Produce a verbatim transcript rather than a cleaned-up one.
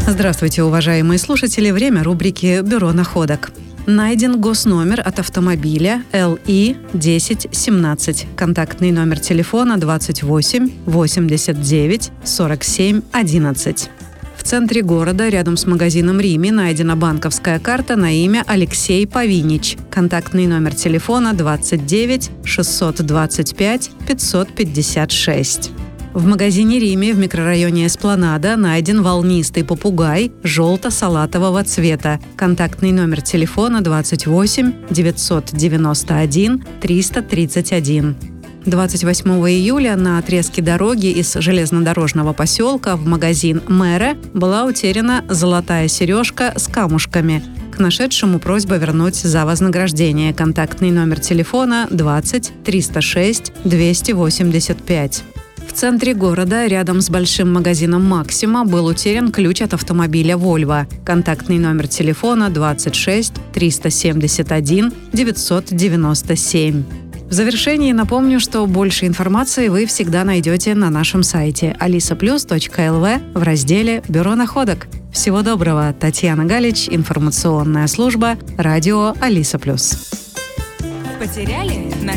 Здравствуйте, уважаемые слушатели. Время рубрики «Бюро находок». Найден госномер от автомобиля эл и десять семнадцать. Контактный номер телефона двадцать восемь восемьдесят девять сорок семь одиннадцать. В центре города, рядом с магазином «Риме», найдена банковская карта на имя Алексей Павинич. Контактный номер телефона двадцать девять шестьсот двадцать пять пятьсот пятьдесят шесть. В магазине «Риме» в микрорайоне Эспланада найден волнистый попугай желто-салатового цвета. Контактный номер телефона двадцать восемь девятьсот девяносто один триста тридцать один. двадцать восьмого июля на отрезке дороги из железнодорожного поселка в магазин «Мэра» была утеряна золотая сережка с камушками. К нашедшему просьба вернуть за вознаграждение. Контактный номер телефона двадцать триста шесть двести восемьдесят пять. В центре города, рядом с большим магазином «Максима», был утерян ключ от автомобиля «Вольво». Контактный номер телефона двадцать шесть триста семьдесят один девятьсот девяносто семь. В завершении напомню, что больше информации вы всегда найдете на нашем сайте алиса плюс точка эл ви в разделе «Бюро находок». Всего доброго. Татьяна Галич, информационная служба, радио «Алиса плюс». Потеряли?